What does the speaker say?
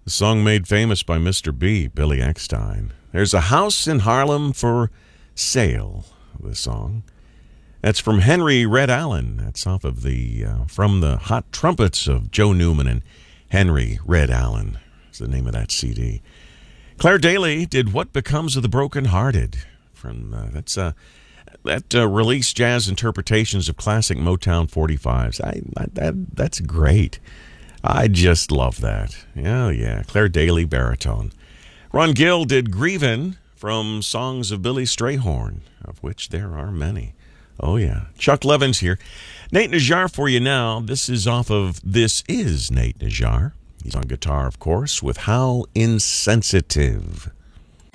The song made famous by Mr. B, Billy Eckstine. There's a house in Harlem for sale, the song. That's from Henry Red Allen. That's off of from the Hot Trumpets of Joe Newman and Henry Red Allen. Is the name of that CD. Claire Daly did What Becomes of the Broken Hearted. That released jazz interpretations of classic Motown 45s. That's great. I just love that. Oh, yeah. Claire Daly, baritone. Ron Gill did Grievin' from Songs of Billy Strayhorn, of which there are many. Oh, yeah. Chuck Levin's here. Nate Najjar for you now. This is This Is Nate Najjar. He's on guitar, of course, with How Insensitive.